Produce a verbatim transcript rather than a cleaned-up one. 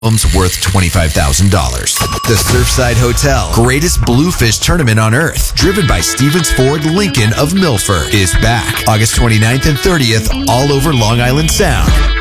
homes worth twenty-five thousand dollars. The Surfside Hotel, greatest bluefish tournament on earth, driven by Stevens Ford Lincoln of Milford, is back August twenty-ninth and thirtieth all over Long Island Sound.